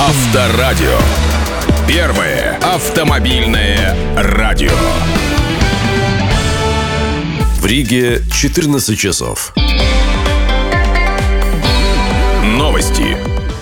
Авторадио. Первое автомобильное радио. В Риге 14 часов. Новости.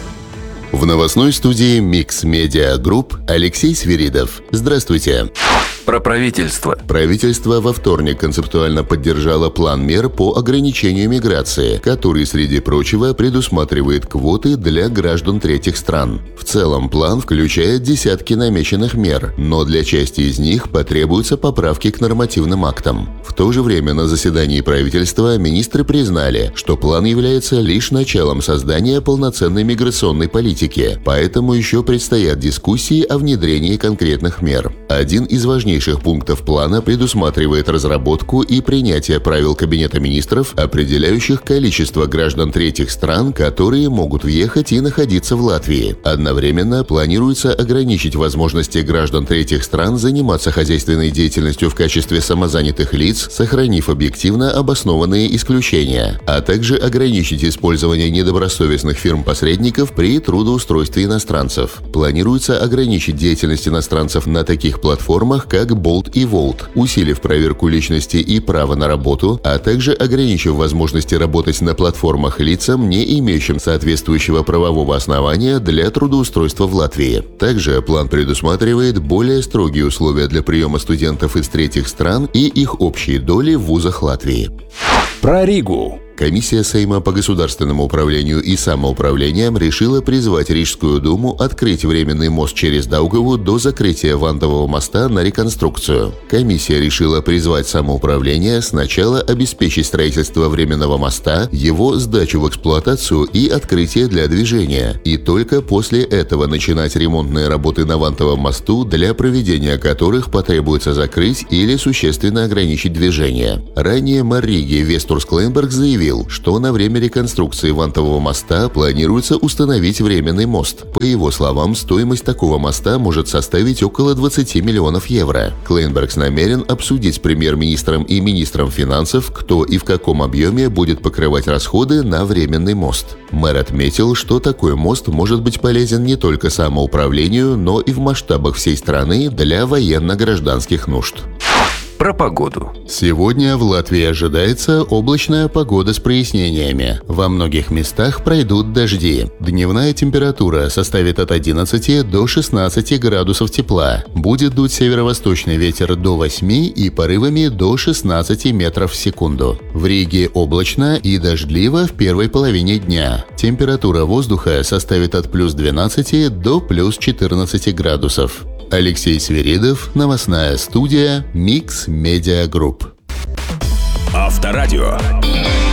В новостной студии Mix Media Group Алексей Свиридов. Здравствуйте. Про правительство. Правительство во вторник концептуально поддержало план мер по ограничению миграции, который, среди прочего, предусматривает квоты для граждан третьих стран. В целом, план включает десятки намеченных мер, но для части из них потребуются поправки к нормативным актам. В то же время на заседании правительства министры признали, что план является лишь началом создания полноценной миграционной политики, поэтому еще предстоят дискуссии о внедрении конкретных мер. Один из важнейших пунктов плана предусматривает разработку и принятие правил Кабинета министров, определяющих количество граждан третьих стран, которые могут въехать и находиться в Латвии. Одновременно планируется ограничить возможности граждан третьих стран заниматься хозяйственной деятельностью в качестве самозанятых лиц, сохранив объективно обоснованные исключения, а также ограничить использование недобросовестных фирм-посредников при трудоустройстве иностранцев. Планируется ограничить деятельность иностранцев на таких платформах, как Bolt и Volt, усилив проверку личности и права на работу, а также ограничив возможности работать на платформах лицам, не имеющим соответствующего правового основания для трудоустройства в Латвии. Также план предусматривает более строгие условия для приема студентов из третьих стран и их общие доли в вузах Латвии. Про Ригу. Комиссия Сейма по государственному управлению и самоуправлениям решила призвать Рижскую думу открыть временный мост через Даугаву до закрытия Вантового моста на реконструкцию. Комиссия решила призвать самоуправление сначала обеспечить строительство временного моста, его сдачу в эксплуатацию и открытие для движения, и только после этого начинать ремонтные работы на Вантовом мосту, для проведения которых потребуется закрыть или существенно ограничить движение. Ранее мэр Риги Вестурс Клейнберг заявил, что на время реконструкции Вантового моста планируется установить временный мост. По его словам, стоимость такого моста может составить около 20 миллионов евро. Клейнбергс намерен обсудить с премьер-министром и министром финансов, кто и в каком объеме будет покрывать расходы на временный мост. Мэр отметил, что такой мост может быть полезен не только самоуправлению, но и в масштабах всей страны для военно-гражданских нужд. Про погоду. Сегодня в Латвии ожидается облачная погода с прояснениями. Во многих местах пройдут дожди. Дневная температура составит от 11 до 16 градусов тепла. Будет дуть северо-восточный ветер до 8 и порывами до 16 метров в секунду. В Риге облачно и дождливо в первой половине дня. Температура воздуха составит от плюс 12 до плюс 14 градусов. Алексей Свиридов, новостная студия Mix Media Group. Авторадио.